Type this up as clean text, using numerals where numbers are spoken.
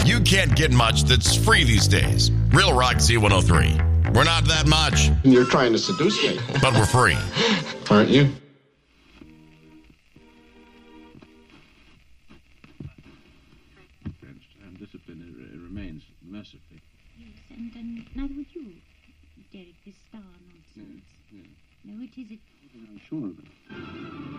You can't get much that's free these days. Real Rock Z103. We're not that much. You're trying to seduce me. But we're free. Aren't you? And discipline remains mercifully. Yes, and neither would you, Derek, this star nonsense. Yes. No, it is it. I'm sure of it.